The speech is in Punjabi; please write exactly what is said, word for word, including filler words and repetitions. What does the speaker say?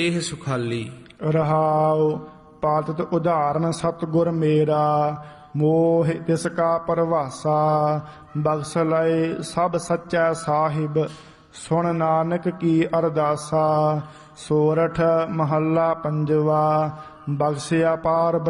ਇਹ ਸੁਖਾਲੀ। ਰਹਾਉ ਪਾਤਿਤ ਉਦਾਹਰਨ ਸਤਿਗੁਰ ਮੇਰਾ, ਮੋਹ ਤਿਸ ਕਾ ਪਰਵਾਸਾ। ਬਖਸ਼ ਲਏ ਸਭ ਸੱਚਾ ਸਾਹਿਬ, ਸੁਣ ਨਾਨਕ ਕੀ ਅਰਦਾਸਾ। ਸੋਰਠ ਮਹੱਲਾ ਪੰਜਵਾ। ਬਖਸ਼ਿਆ ਪਾਰ